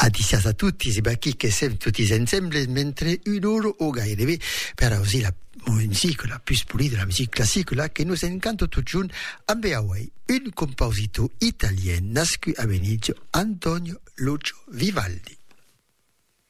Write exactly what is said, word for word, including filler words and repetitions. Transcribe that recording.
Adicias a tutti, si bacchi che sempre tutti insieme, mentre un'ora o gairebbe per così la musica la più pulita, la musica classica, che noi incanto tutti giorni a Beaway, un compositore italien nascito a Venezia, Antonio Lucio Vivaldi.